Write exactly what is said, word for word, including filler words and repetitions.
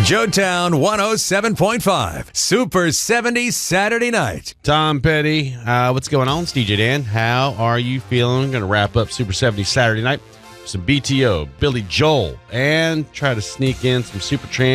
Joetown one oh seven point five, Super seventies Saturday night. Tom Petty, uh, what's going on? It's D J Dan. How are you feeling? Going to wrap up Super seventies Saturday night. Some B T O, Billy Joel, and try to sneak in some Super Trans.